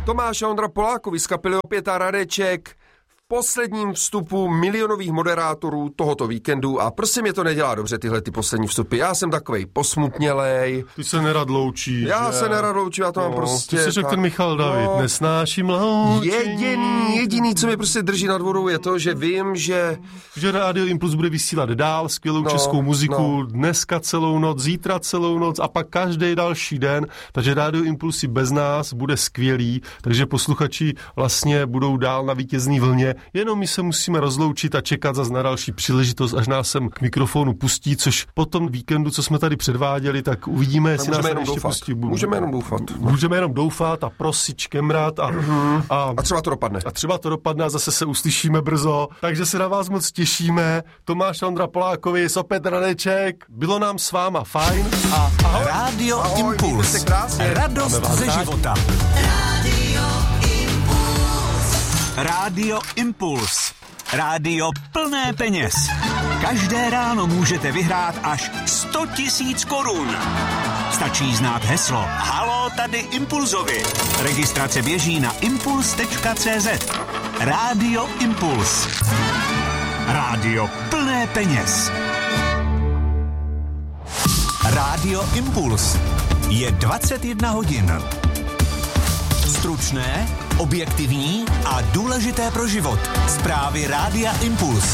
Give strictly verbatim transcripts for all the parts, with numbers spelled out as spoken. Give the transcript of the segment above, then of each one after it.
Tomáš a Ondra Polákovi z kapely Opět a Radeček v posledním vstupu milionových moderátorů tohoto víkendu a prostě mě to nedělá dobře tyhle ty poslední vstupy. Já jsem takovej posmutnělej. Ty se nerad loučíš. Já že? se nerad loučím, já to no, mám prostě... Ty jsi řekl ten Michal David, no, nesnáším loučení. Jediný, jediný, co mě prostě drží nad vodou, je to, že vím, že... Že Rádio Impuls bude vysílat dál skvělou no, českou muziku, no. Dneska celou noc, zítra celou noc a pak každý další den, takže Rádio Impuls i bez nás bude skvělý, takže posluchači vlastně budou dál na vítězný vlně, jenom my se musíme rozloučit a čekat zas na další příležitost, až nás sem k mikrofonu pustí, což po tom víkendu, co jsme tady předváděli, tak uvidíme, jestli nás ještě doufat. pustí. Můžeme jenom doufat. Můžeme jenom doufat a prosit, škemrat a, mm-hmm. a, a třeba to dopadne. A třeba to dopadne a zase se uslyšíme brzo, takže se na vás moc těšíme. Tomáš a Ondra Polákovi z Opět Radeček. Bylo nám s váma fajn a ahoj. Rádio ahoj, Impuls. Radost ze života. Rádio Impuls. Rádio Impuls. Rádio plné peněz. Každé ráno můžete vyhrát až sto tisíc korun. Stačí znát heslo Haló, tady Impulzovi. Registrace běží na impuls tečka cé zet. Rádio Impuls. Rádio plné peněz. Rádio Impuls. Je dvacet jedna hodin. Stručné, objektivní a důležité pro život. Zprávy Rádia Impuls.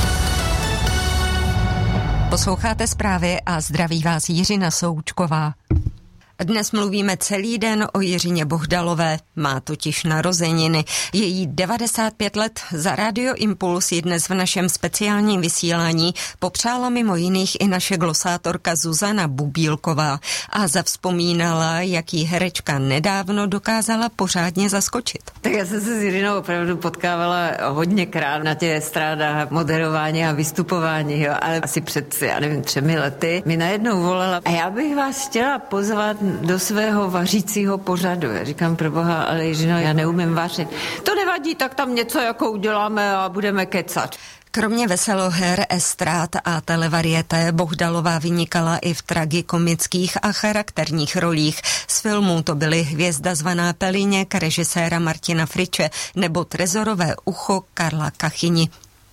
Posloucháte zprávy a zdraví vás Jiřina Součková. Dnes mluvíme celý den o Jiřině Bohdalové, má totiž narozeniny. Je jí devadesát pět let, za Rádio Impuls ji dnes v našem speciálním vysílání popřála mimo jiných i naše glosátorka Zuzana Bubílková a zavzpomínala, jak jí herečka nedávno dokázala pořádně zaskočit. Tak já jsem se s Jiřinou opravdu potkávala hodněkrát na těch estrádách, moderování a vystupování, jo, ale asi před, já nevím, třemi lety mi najednou volala a já bych vás chtěla pozvat do svého vařícího pořadu. Já říkám, proboha, ale Jiřino, já neumím vařit. To nevadí, tak tam něco jako uděláme a budeme kecat. Kromě veseloher, estrád a televarieté Bohdalová vynikala i v tragikomických a charakterních rolích. Z filmů to byly Hvězda zvaná Peliněk režiséra Martina Friče nebo Trezorové ucho Karla Kachyni.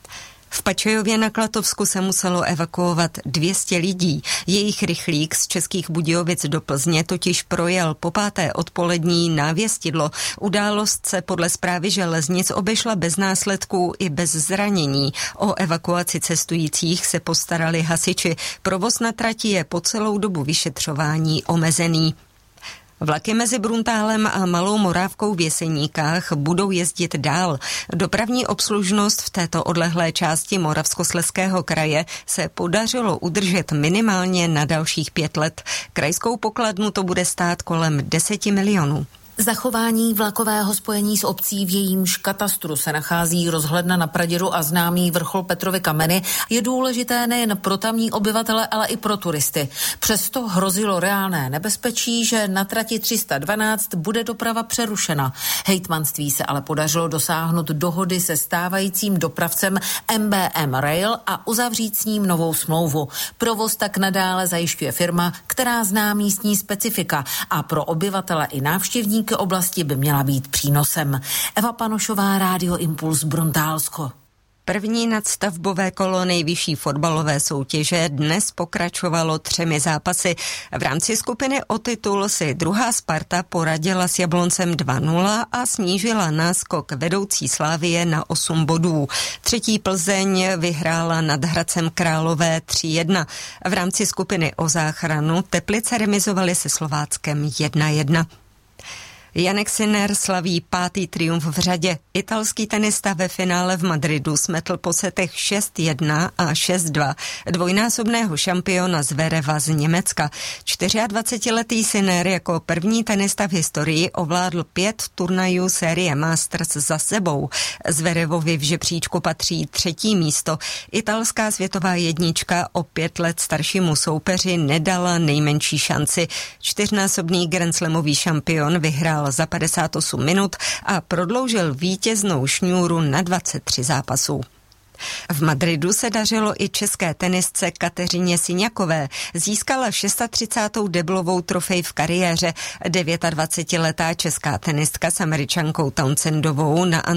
V Pačejově na Klatovsku se muselo evakuovat dvě stě lidí. Jejich rychlík z Českých Budějovic do Plzně totiž projel po páté odpolední návěstidlo. Událost se podle zprávy železnic obešla bez následků i bez zranění. O evakuaci cestujících se postarali hasiči. Provoz na trati je po celou dobu vyšetřování omezený. Vlaky mezi Bruntálem a Malou Morávkou v Jeseníkách budou jezdit dál. Dopravní obslužnost v této odlehlé části Moravskoslezského kraje se podařilo udržet minimálně na dalších pět let. Krajskou pokladnu to bude stát kolem deseti milionů. Zachování vlakového spojení s obcí, v jejímž katastru se nachází rozhledna na Praděru a známý vrchol Petrovy kameny, je důležité nejen pro tamní obyvatele, ale i pro turisty. Přesto hrozilo reálné nebezpečí, že na trati tři sta dvanáct bude doprava přerušena. Hejtmanství se ale podařilo dosáhnout dohody se stávajícím dopravcem M B M Rail a uzavřít s ním novou smlouvu. Provoz tak nadále zajišťuje firma, která zná místní specifika a pro obyvatele i návštěvníky k oblasti by měla být přínosem. Eva Panošová, Rádio Impuls, Bruntálsko. První nadstavbové kolo nejvyšší fotbalové soutěže dnes pokračovalo třemi zápasy. V rámci skupiny o titul si druhá Sparta poradila s Jabloncem dva nula a snížila náskok vedoucí Slavie na osm bodů. Třetí Plzeň vyhrála nad Hradcem Králové tři jedna. V rámci skupiny o záchranu Teplice remizovaly se Slováckem jedna jedna. Jannik Sinner slaví pátý triumf v řadě. Italský tenista ve finále v Madridu smetl po setech šest jedna a šest dva dvojnásobného šampiona Zvereva z Německa. dvacetičtyřletý Sinner jako první tenista v historii ovládl pět turnajů série Masters za sebou. Zverevovi v žebříčku patří třetí místo. Italská světová jednička o pět let staršímu soupeři nedala nejmenší šanci. Čtyřnásobný grandslamový šampion vyhrál za padesát osm minut a prodloužil vítěznou šňůru na dvacet tři zápasů. V Madridu se dařilo i české tenistce Kateřině Syňakové. Získala třicátou šestou deblovou trofej v kariéře. dvacetidevítiletá česká tenistka s Američankou Townsendovou na